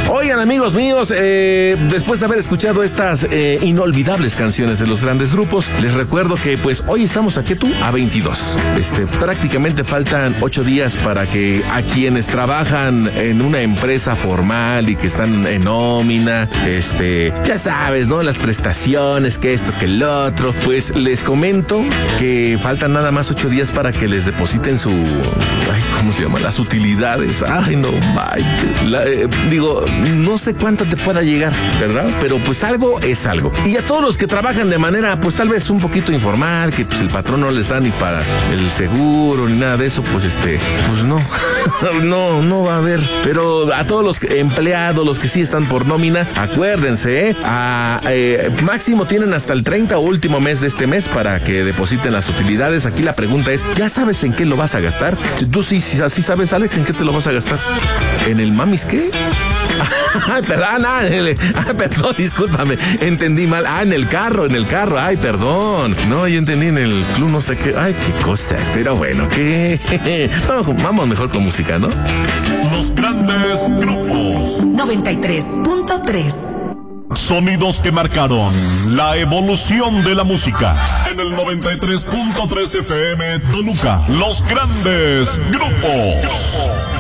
Oigan, amigos míos, después de haber escuchado estas inolvidables canciones de los grandes grupos, les recuerdo que pues hoy estamos aquí a 22. Prácticamente faltan 8 días para que a quienes trabajan en una empresa formal y que están en nómina, ya sabes, ¿no? Las prestaciones, que esto, que el otro, pues les comento que faltan nada más 8 días para que les depositen su, ¿cómo se llama? Las utilidades. Ay, no manches. Digo, no sé cuánto te pueda llegar, ¿verdad? Pero pues algo es algo. Y a todos los que trabajan de manera, pues tal vez un poquito informal, que pues el patrón no les da ni para el seguro ni nada de eso, pues pues no. no va a haber. Pero a todos los empleados, los que sí están por nómina, acuérdense, máximo tienen hasta el 30 o último mes de este mes para que depositen las utilidades. Aquí la pregunta es, ¿ya sabes en qué lo vas a gastar? Si tú sí sabes, Alex, ¿en qué te lo vas a gastar? ¿En el mamis qué? Perdón, discúlpame, entendí mal. En el carro, ay, perdón. No, yo entendí en el club, no sé qué. Ay, qué cosas, pero bueno, ¿qué? Vamos mejor con música, ¿no? Los grandes grupos. 93.3. Sonidos que marcaron la evolución de la música. En el 93.3 FM Toluca. Los grandes grupos.